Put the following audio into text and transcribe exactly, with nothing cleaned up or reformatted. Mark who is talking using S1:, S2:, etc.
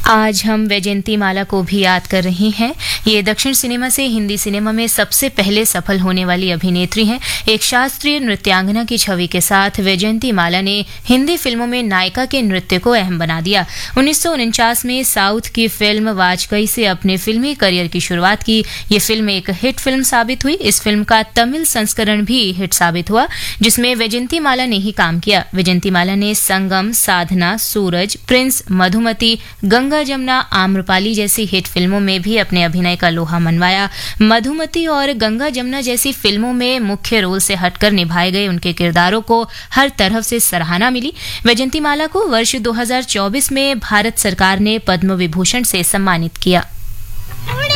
S1: आज हम वैजयंती माला को भी याद कर रहे हैं। ये दक्षिण सिनेमा से हिंदी सिनेमा में सबसे पहले सफल होने वाली अभिनेत्री हैं। एक शास्त्रीय नृत्यांगना की छवि के साथ वैजयंती माला ने हिंदी फिल्मों में नायिका के नृत्य को अहम बना दिया। उन्नीस सौ उनचास में साउथ की फिल्म वाजपेयी से अपने फिल्मी करियर की शुरुआत की। ये फिल्म एक हिट फिल्म साबित हुई। इस फिल्म का तमिल संस्करण भी हिट साबित हुआ, जिसमें वैजयंती माला ने ही काम किया। वैजयंती माला ने संगम, साधना, सूरज, प्रिंस, मधुमती, गंगा जमुना, आम्रपाली जैसी हिट फिल्मों में भी अपने अभिनय का लोहा मनवाया। मधुमती और गंगा जमुना जैसी फिल्मों में मुख्य रोल से हटकर निभाए गए उनके किरदारों को हर तरफ से सराहना मिली। वैजयंती माला को वर्ष दो हज़ार चौबीस में भारत सरकार ने पद्म विभूषण से सम्मानित किया।